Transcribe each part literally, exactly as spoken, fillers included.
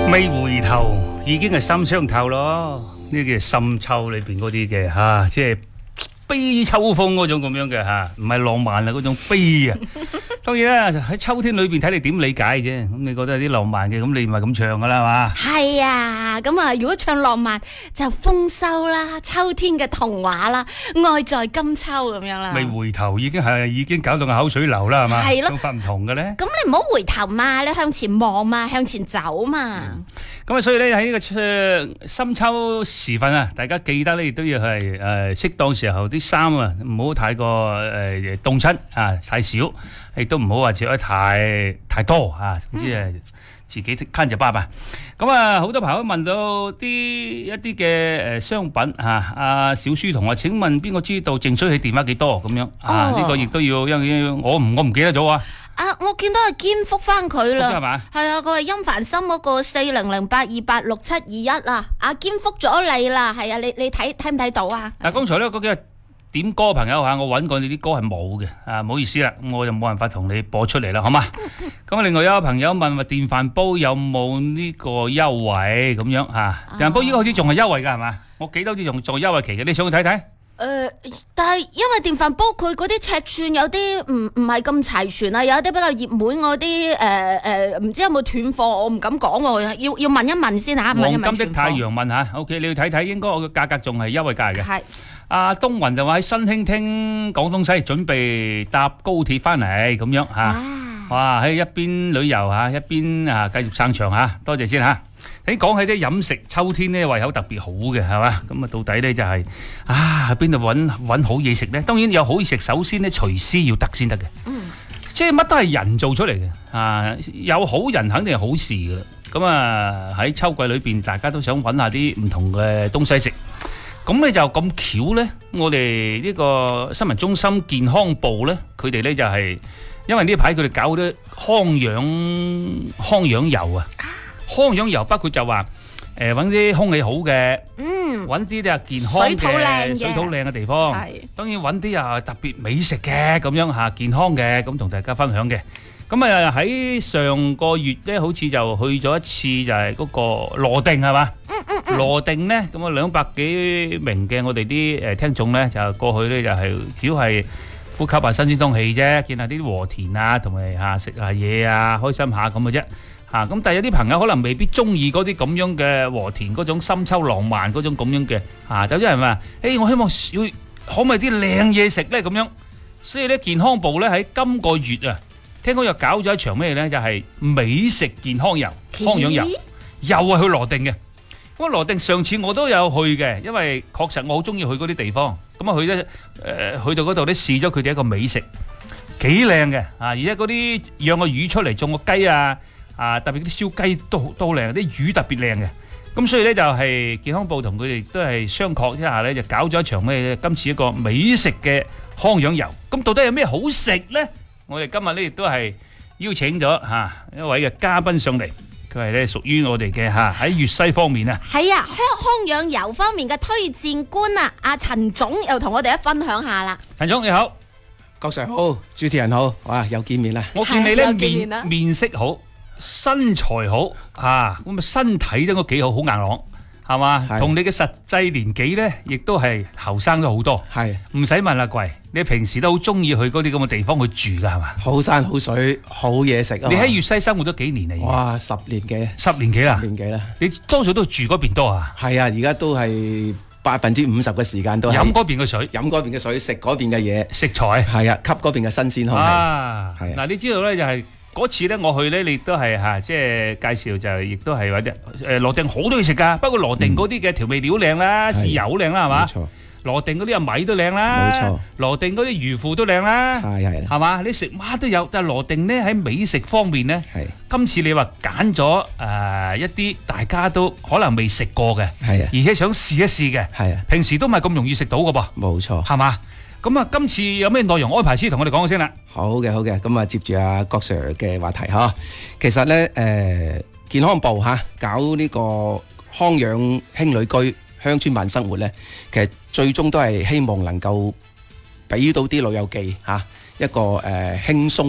未回頭已經係心傷透咯，呢啲叫深秋裏邊嗰啲嘅嚇，即係悲秋風嗰種咁樣嘅嚇，唔係浪漫啊嗰種悲啊。當然啦，喺秋天裏邊睇你點理解啫。咁你覺得有啲浪漫嘅，咁你咪咁唱噶啦，係嘛？ 係啊，咁啊，如果唱浪漫就豐收啦，秋天嘅童話啦，愛在金秋咁樣啦。 未回頭已經係已經搞到個口水流啦，係嘛？ 係咯， 唱法唔同嘅咧。 咁你唔好回頭嘛，你向前望嘛，向前走嘛。 咁啊，所以咧喺呢個深秋時分啊，大家記得咧亦都要係誒適當時候啲衫啊，唔好太過誒凍親啊，太少，亦都唔好話着得太太多啊，總之係自己慳就巴吧。咁啊，好多朋友問到啲一啲嘅誒商品啊，阿小書童話：請問邊個知道淨水器電話幾多咁樣啊？呢個亦都要，因為我唔我唔記得咗啊。 啊！我見到係肩覆翻佢啦， 係嘛？ 係啊，佢係音凡心嗰個四零零八二八六七二一啊！啊，肩覆咗你啦，係啊！你你睇睇唔睇到啊？ 嗱，剛才咧嗰幾個點歌朋友嚇，我揾過你啲歌係冇嘅啊，唔好意思啦，我就冇辦法同你播出嚟啦，好嘛？咁另外有個朋友問話電飯煲有冇呢個優惠咁樣嚇？電飯煲依個好似仲係優惠㗎係嘛？我記得好似仲仲係優惠期嘅，你上去睇睇。 誒、呃，但係因為電飯煲佢嗰啲尺寸有啲唔唔係咁齊全啊，有啲比較熱門嗰啲誒誒，唔知有冇斷貨，我唔敢講喎，要要問一問先嚇。 黃金的太陽問下 ，OK， 你要睇睇，應該我嘅價格仲係優惠價嘅。係。阿東雲就話喺新興廳廣東西準備搭高鐵翻嚟咁樣嚇。哇！喺一邊旅遊嚇，一邊啊繼續撐場嚇，多謝先嚇。喺講起啲飲食，秋天咧胃口特別好嘅係嘛？咁啊到底咧就係啊喺邊度揾揾好嘢食咧？當然有好嘢食，首先咧廚師要得先得嘅。嗯，即係乜都係人做出嚟嘅啊！有好人肯定係好事嘅。咁啊喺秋季裏邊，大家都想揾下啲唔同嘅東西食。咁咧就咁巧咧，我哋呢個新聞中心健康部咧，佢哋咧就係因為呢排佢哋搞啲康養康養油啊。康養油包括就話誒揾啲空氣好嘅，嗯，揾啲咧健康嘅水土靚嘅水土靚嘅地方，係當然揾啲又特別美食嘅咁樣嚇健康嘅，咁同大家分享嘅。咁啊喺上個月咧，好似就去咗一次，就係嗰個羅定係嘛？嗯嗯嗯。羅定咧，咁啊兩百幾名嘅我哋啲誒聽眾咧，就過去咧就係主要係呼吸下新鮮空氣啫，見下啲禾田啊，同埋嚇食下嘢啊，開心下咁嘅啫。嚇咁，但係有啲朋友可能未必中意嗰啲咁樣嘅禾田嗰種深秋浪漫嗰種咁樣嘅嚇，有啲人話：誒，我希望少可唔可以啲靚嘢食咧咁樣。所以咧，健康部咧喺今個月啊，聽講又搞咗一場咩咧，就係美食健康遊、康養遊，又係去羅定嘅。咁啊，羅定上次我都有去嘅，因為確實我好中意去嗰啲地方。咁啊，去咧誒，去到嗰度咧試咗佢哋一個美食，幾靚嘅啊！而且嗰啲養個魚出嚟，種個雞啊！啊！特別啲燒雞都都靚，啲魚特別靚嘅。咁所以咧就係健康部同佢哋都係商榷之下咧，就搞咗一場咩？今次一個美食嘅康養遊。咁到底有咩好食咧？我哋今日咧亦都係邀請咗嚇一位嘅嘉賓上嚟，佢係咧屬於我哋嘅嚇喺粵西方面啊。 係啊，康康養遊方面嘅推薦官啊，阿陳總又同我哋一分享下啦。 陳總你好， 郭 Sir 好，主持人好，哇又見面啦！ 我見你咧面面色好。身材好啊，咁啊身體都應該幾好，好硬朗，係嘛？同你嘅實際年紀咧，亦都係後生咗好多。係唔使問啦，貴，你平時都好中意去嗰啲咁嘅地方去住噶，係嘛？ 好山好水，好嘢食啊！ 你喺粵西生活咗幾年嚟？ 哇，十年幾？ 十年幾啦？ 十年幾啦？ 你多數都住嗰邊多啊？ 係啊，而家都係百分之五十嘅時間都係飲嗰邊嘅水， 飲嗰邊嘅水，食嗰邊嘅嘢， 食材係啊，吸嗰邊嘅新鮮空氣。 啊，係嗱，你知道咧就係。嗰次咧，我去咧，你都係嚇，即係介紹就係，亦都係或者誒羅定好多嘢食㗎。不過羅定嗰啲嘅調味料靚啦，豉油靚啦，係嘛？冇錯。羅定嗰啲啊米都靚啦，冇錯。羅定嗰啲魚腐都靚啦，係係。係嘛？你食乜都有，但係羅定咧喺美食方面咧，係今次你話揀咗誒一啲大家都可能未食過嘅，係啊，而且想試一試嘅，係啊。平時都唔係咁容易食到㗎噃，冇錯，係嘛？咁啊，今次有咩內容安排先同我哋講先啦。 好嘅，好嘅，咁啊接住阿郭 Sir 嘅話題嚇，其實咧誒健康部嚇搞呢個康養輕旅居鄉村慢生活咧，其實最終都係希望能夠俾到啲老友記嚇一個誒輕鬆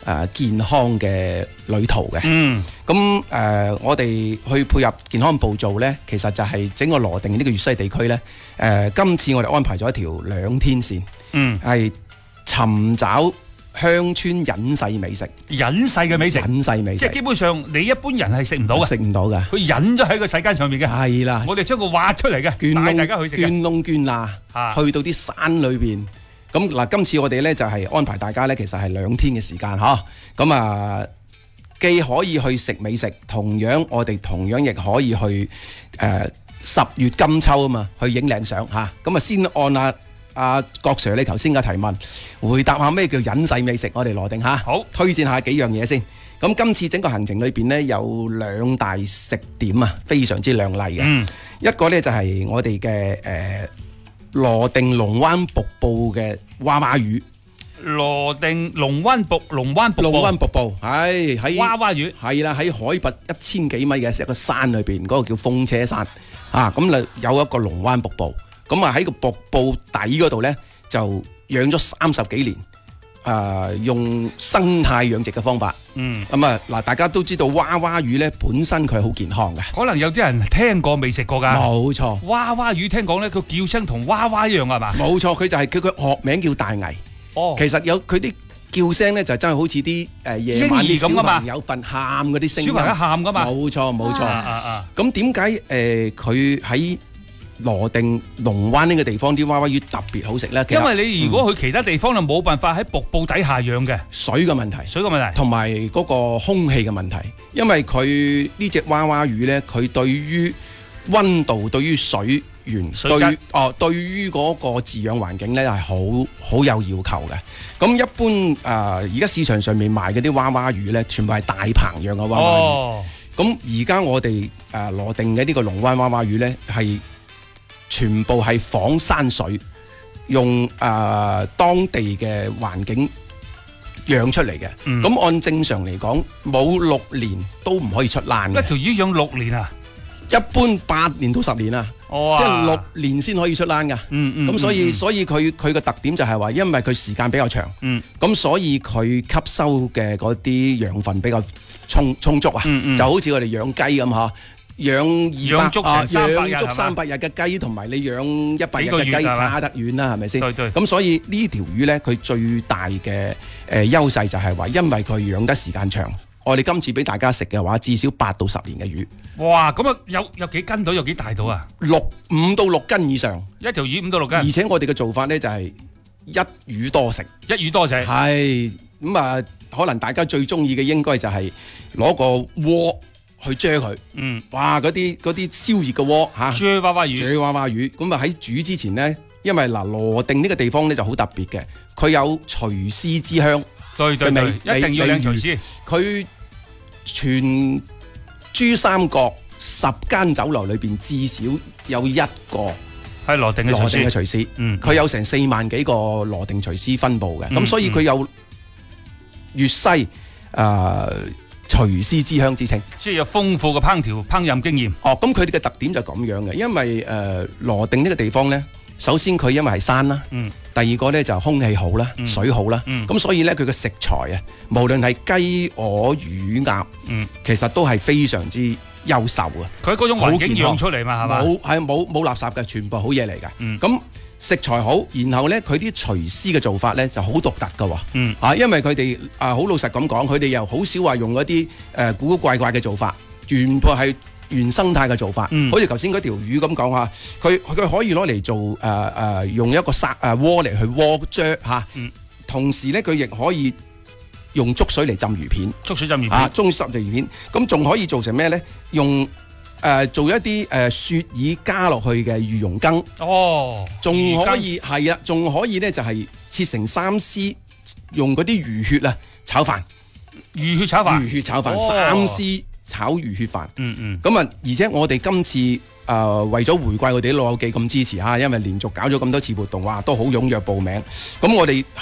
誒健康嘅旅途嘅。 嗯， 咁誒、呃、我哋去配合健康部做咧，其實就係整個羅定呢個粵西地區咧。誒、呃，今次我哋安排咗一條兩天線， 嗯， 係尋找鄉村隱世美食， 隱世嘅美食， 隱世美食， 即係基本上你一般人係食唔到嘅， 食唔到嘅， 佢隱咗喺個世界上面嘅。 係啦， 我哋將佢挖出嚟嘅， 捐窿帶大家去食嘅， 捐窿捐罅， 啊去到啲山裏邊。咁嗱，今次我哋咧就係安排大家咧，其實係兩天嘅時間嗬。咁啊，既可以去食美食，同樣我哋同樣亦可以去誒十月金秋啊嘛，去影靚相嚇。咁啊，先按啊阿郭 Sir 你頭先嘅提問，回答下咩叫隱世美食，我哋羅定嚇。 好， 推薦下幾樣嘢先。咁今次整個行程裏邊呢，有兩大食點啊，非常之亮麗嘅。 嗯， 一個呢就係我哋嘅誒羅定龍灣瀑布嘅娃娃魚。 羅定龍灣瀑龍灣瀑布， 龍灣瀑布係喺娃娃魚， 係啦，喺海拔一千幾米嘅一個山裏邊，嗰、那個叫風車山啊。咁啊有一個龍灣瀑布，咁啊喺個瀑布底嗰度咧就養咗三十幾年，誒、呃、用生態養殖嘅方法。 嗯， 咁啊嗱，大家都知道娃娃魚咧本身佢係好健康嘅， 可能有啲人聽過未食過㗎。 冇錯， 娃娃魚聽講咧，佢叫聲同娃娃一樣係嘛？ 冇錯，佢就係佢佢學名叫大蟻。 哦， 其實有佢啲叫聲咧，就真係好似啲誒夜晚啲小朋友瞓喊嗰啲聲音， 小朋友喊㗎嘛。 冇錯冇錯。 啊啊咁點解誒佢喺羅定龍灣呢個地方啲娃娃魚特別好食咧？ 因為你如果去其他地方就冇辦法喺瀑布底下養嘅， 水嘅問題， 水嘅問題， 同埋嗰個空氣嘅問題。因為佢呢隻娃娃魚咧，佢對於溫度、對於水源、 水質對哦對於嗰個飼養環境咧係好好有要求嘅。咁一般誒而家市場上面賣嗰啲娃娃魚咧，全部係大棚養嘅娃娃魚。 哦， 咁而家我哋誒羅定嘅呢個龍灣娃娃魚咧，係全部係仿山水，用誒、呃、當地嘅環境養出嚟嘅。咁、 嗯、 按正常嚟講，冇六年都唔可以出欄嘅。 一條魚養六年啊？ 一般八年到十年啊， 哦、 即係六年先可以出欄㗎。 嗯嗯。 咁所以、 嗯、 所以佢佢嘅特點就係話，因為佢時間比較長。 嗯。 咁所以佢吸收嘅嗰啲養分比較充充足啊。 嗯嗯。 就好似我哋養雞咁嚇。養二百啊，養足三百日嘅雞，同埋你養一百日嘅雞差得遠啦，係咪先？咁所以呢條魚咧，佢最大嘅誒優勢就係話，因為佢養得時間長。我哋今次俾大家食嘅話，至少八到十年嘅魚。 哇！咁啊，有有幾斤到，有幾大到啊？ 六五到六斤以上， 一條魚五到六斤。而且我哋嘅做法咧就係一魚多食， 一魚多食。係咁啊，可能大家最中意嘅應該就係攞個鍋去啫佢，嗯，哇！嗰啲嗰啲燒熱嘅鍋嚇， 啫娃娃魚， 啫娃娃魚。咁啊喺煮之前咧，因為嗱羅定呢個地方咧就好特別嘅，佢有廚師之鄉， 對對對，一定要靚廚師。佢全珠三角十間酒樓裏邊至少有一個係羅定嘅羅定嘅廚師， 嗯， 佢有成四萬幾個羅定廚師分佈嘅，咁、嗯、所以佢有粵西誒。呃廚師之鄉之稱， 即係有豐富嘅烹調烹飪經驗。 哦，咁佢哋嘅特點就咁樣嘅，因為誒、呃、羅定呢個地方咧，首先佢因為係山啦，嗯，第二個咧就空氣好啦，嗯、水好啦，咁、嗯、所以咧佢嘅食材啊，無論係雞、鵝、魚、鴨，嗯，其實都係非常之優秀啊。佢嗰種環境養出嚟嘛，係嘛？冇係冇冇垃圾嘅，全部好嘢嚟嘅。嗯，咁。食材好，然後咧佢啲廚師嘅做法咧就好獨特㗎喎，嗯啊，因為佢哋啊好老實咁講，佢哋又好少話用嗰啲誒古古怪怪嘅做法，全部係原生態嘅做法，嗯、好似頭先嗰條魚咁講下，佢佢可以攞嚟做誒誒、呃呃、用一個砂誒鍋嚟去鍋啫嚇，嗯、同時咧佢亦可以用粥水嚟浸魚片，粥水浸魚片，啊，中濕浸魚片，咁仲可以做成咩咧？用誒、呃、做一啲誒、呃、雪耳加落去嘅魚蓉羹，哦，仲可以係啊，仲可以咧就係、是、切成三絲，用嗰啲魚血啊炒飯，魚血炒飯，魚血炒飯，哦、三絲炒魚血飯，嗯嗯，咁啊，而且我哋今次誒、呃、為咗回饋我哋啲老友記咁支持嚇，因為連續搞咗咁多次活動，哇，都好踴躍報名，咁我哋喺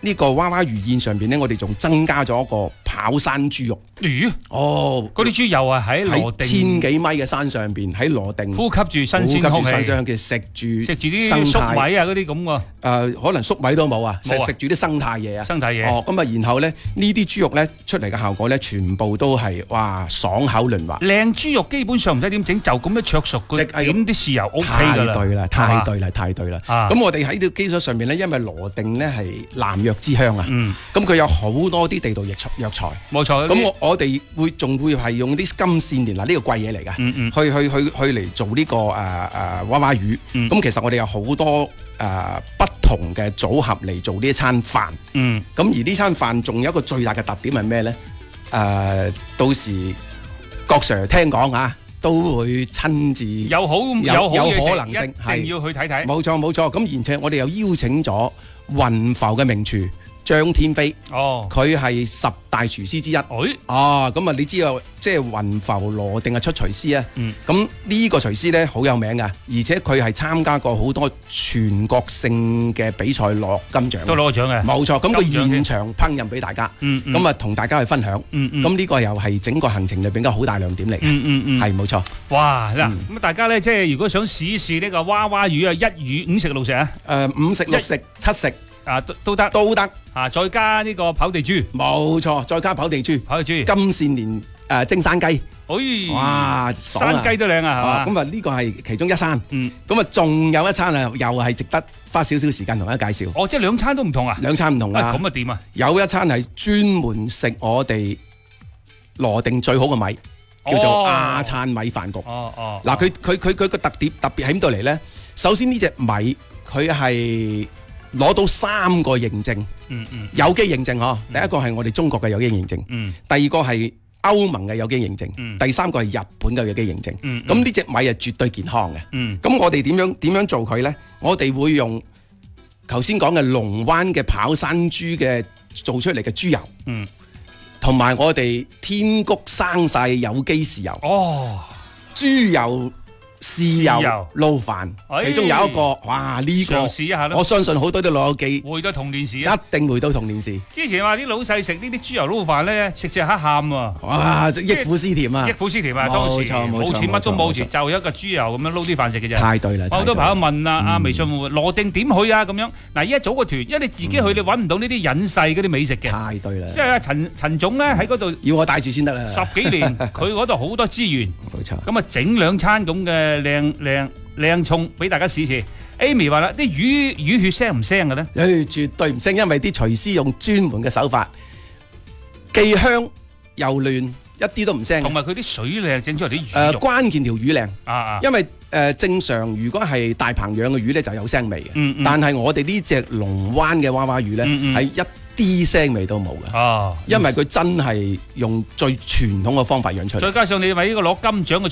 呢個娃娃魚宴上邊咧，我哋仲增加咗一個跑山豬肉。 咦？ 哦， 嗰啲豬又係喺羅定千幾米嘅山上邊，喺羅定呼吸住新鮮空氣， 嘅食住食住啲粟米啊嗰啲咁喎。 誒，可能粟米都冇啊，食食住啲生態嘢啊。 生態嘢。 哦，咁啊，然後咧呢啲豬肉咧出嚟嘅效果咧，全部都係哇爽口嫩滑。 靚豬肉基本上唔使點整，就咁樣灼熟佢，點啲豉油 O K 㗎啦。 太對啦，太對啦，太對啦。咁我哋喺呢個基礎上面咧，因為羅定咧係南藥之鄉啊，咁佢有好多啲地道藥材藥材。冇錯。咁我我哋會仲會係用啲金線蓮嗱，呢個貴嘢嚟㗎，去去去去嚟做呢個誒誒娃娃魚。咁其實我哋有好多誒不同嘅組合嚟做呢一餐飯。咁而呢餐飯仲有一個最大嘅特點係咩咧？誒，到時郭 Sir 聽講啊，都會親自有好有有可能性， 一定要去睇睇。 冇錯冇錯。咁而且我哋又邀請咗雲浮嘅名廚張天飛，哦，佢係十大廚師之一。誒，啊，咁啊，你知道即係雲浮羅定係出廚師啊。嗯。咁呢個廚師咧好有名噶，而且佢係參加過好多全國性嘅比賽攞金獎。都攞過獎嘅。冇錯，咁佢現場烹飪俾大家。嗯嗯。咁啊，同大家去分享。嗯嗯。咁呢個又係整個行程裏邊嘅好大亮點嚟嘅。嗯嗯嗯。係冇錯。哇！嗱，咁大家咧即係如果想試一試呢個娃娃魚啊，一魚五食六食啊。誒，五食六食七食。啊，都都得，都得啊！再加呢個跑地豬，冇錯，再加跑地豬，跑地豬，金線蓮誒蒸山雞，哎，哇，山雞都靚啊，係嘛？咁啊，呢個係其中一餐，嗯，咁啊，仲有一餐啊，又係值得花少少時間同大家介紹。哦，即係兩餐都唔同啊？兩餐唔同啊？咁啊點啊？有一餐係專門食我哋羅定最好嘅米，叫做亞燦米飯局。哦哦，嗱，佢佢佢佢個特點特別喺邊度嚟咧？首先呢隻米佢係攞到三個認證，嗯嗯，有機認證嗬。第一個係我哋中國嘅有機認證，嗯，第二個係歐盟嘅有機認證，嗯，第三個係日本嘅有機認證，嗯，咁呢隻米係絕對健康嘅，嗯，咁我哋點樣點樣做佢咧？我哋會用頭先講嘅龍灣嘅跑山豬嘅做出嚟嘅豬油，嗯，同埋我哋天谷生晒有機豉油，哦，豬油。豉油撈飯，其中有一個，哇呢個，嘗試一下咯。我相信好多啲老友記回到童年時，一定回到童年時。之前話啲老細食呢啲豬油撈飯咧，食食下喊喎。哇！憶苦思甜啊！憶苦思甜啊！當時冇錢乜都冇錢，就一個豬油咁樣撈啲飯食嘅啫。太對啦！好多朋友問啊，啊微信會羅定點去啊？咁樣嗱，依家組個團，因為你自己去，你揾唔到呢啲隱世嗰啲美食嘅。太對啦！即係陳陳總咧喺嗰度，要我帶住先得啦。十幾年，佢嗰度好多資源。冇錯。咁啊，整兩餐咁嘅。靚靚靚餸俾大家試試。Amy 話啦，啲魚魚血腥唔腥嘅咧？誒，絕對唔腥，因為啲廚師用專門嘅手法，既香又嫩，一啲都唔腥。同埋佢啲水靚，整出嚟啲魚肉。誒，關鍵條魚靚。啊啊。因為誒正常如果係大棚養嘅魚咧，就有腥味嘅。嗯嗯。但係我哋呢隻龍灣嘅娃娃魚咧，係一啲腥味都冇嘅。哦。因為佢真係用最傳統嘅方法養出嚟。再加上你話呢個攞金獎嘅。